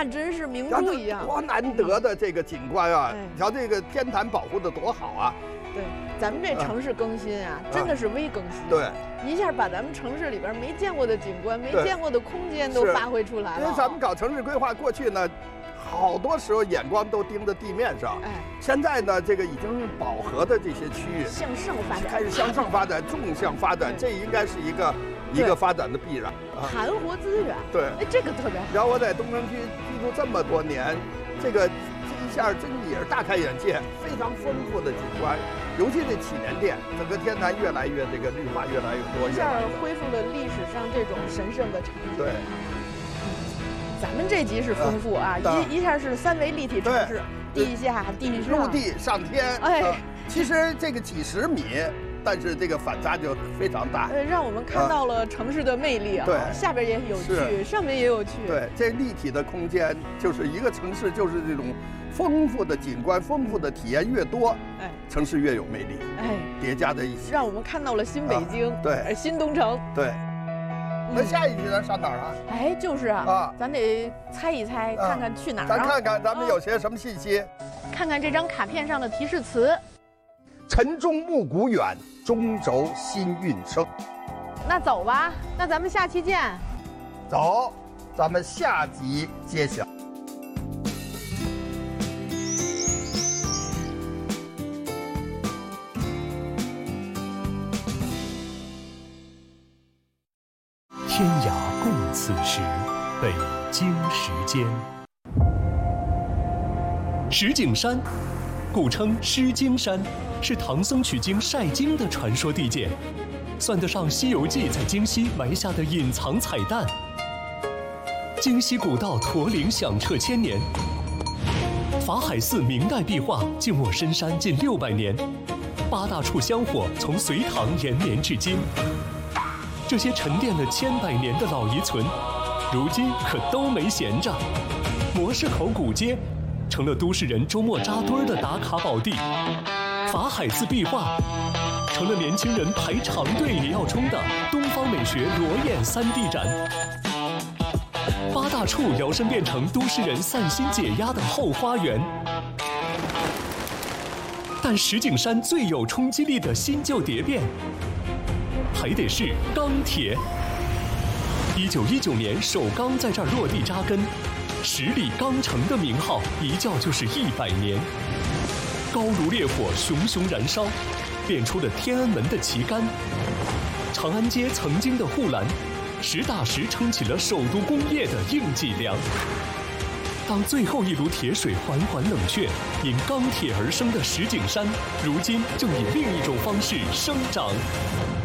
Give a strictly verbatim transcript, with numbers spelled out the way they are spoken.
那真是明珠一样， 多难得的这个景观啊！你瞧这个天坛保护的多好啊！ 对，咱们这城市更新啊，真的是微更新。 对， 一下把咱们城市里边没见过的景观、没见过的空间都发挥出来了。 因为咱们搞城市规划过去呢，好多时候眼光都盯在地面上。哎，现在呢，这个已经饱和的这些区域向上发展， 开始向上发展、纵向发展，这应该是一个一个发展的必然。 盘活资源， 对， 哎，这个特别好。 然后我在东城区居住这么多年，这个这一下真也是大开眼界，非常丰富的景观。尤其这祈年殿，整个天坛越来越这个绿化越来越多， 一下恢复了历史上这种神圣的场景。 对， 咱们这集是丰富啊，一一下是三维立体城市，地下、地上、 陆地上天。哎，其实这个几十米，但是这个反差就非常大。 呃，让我们看到了城市的魅力啊。 对， 下边也有趣，上面也有趣。 对，这立体的空间就是一个城市，就是这种丰富的景观、丰富的体验越多，哎，城市越有魅力。哎，叠加在一起， 让我们看到了新北京，对，新东城， 对。那下一集咱上哪儿啊？ 哎，就是啊，啊，咱得猜一猜，看看去哪儿。 咱看看咱们有些什么信息。 看看这张卡片上的提示词： 晨钟暮鼓远，中轴新韵生。 那走吧，那咱们下期见。 走，咱们下集揭晓。 天涯共此时，北京时间。石景山，古称狮精山，是唐僧取经晒经的传说地界，算得上《西游记》在京西埋下的隐藏彩蛋。京西古道驼铃响彻千年，法海寺明代壁画静卧深山近六百年，八大处香火从隋唐延绵至今。这些沉淀了千百年的老遗存，如今可都没闲着。模式口古街成了都市人周末扎堆的打卡宝地，法海寺壁画成了年轻人排长队也要冲的东方美学裸眼 三 D 展。八大处摇身变成都市人散心解压的后花园。但石景山最有冲击力的新旧蝶变，还得是钢铁。一九一九年，首钢在这儿落地扎根，十里钢城的名号一叫就是一百年。高炉烈火熊熊燃烧，炼出了天安门的旗杆，长安街曾经的护栏，实打实撑起了首都工业的硬脊梁。当最后一炉铁水缓缓冷却，因钢铁而生的石景山，如今正以另一种方式生长。